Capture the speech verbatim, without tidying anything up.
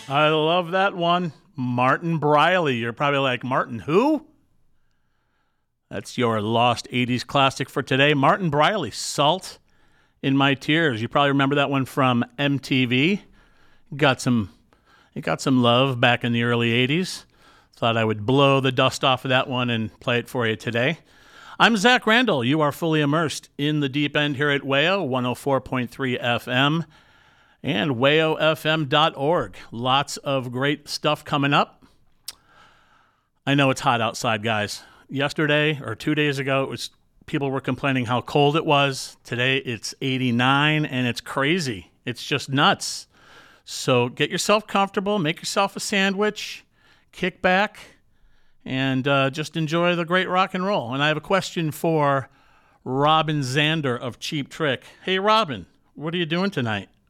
I love that one. Martin Briley. You're probably like, Martin who? That's your lost eighties classic for today. Martin Briley, Salt in My Tears. You probably remember that one from M T V. Got some, it got some love back in the early eighties. Thought I would blow the dust off of that one and play it for you today. I'm Zach Randall. You are fully immersed in the deep end here at W A O one oh four point three F M and W A O F M dot org. Lots of great stuff coming up. I know it's hot outside, guys. Yesterday or two days ago, it was people were complaining how cold it was. Today it's eighty-nine and it's crazy. It's just nuts. So get yourself comfortable, make yourself a sandwich, kick back, and uh, just enjoy the great rock and roll. And I have a question for Robin Zander of Cheap Trick. Hey, Robin, what are you doing tonight?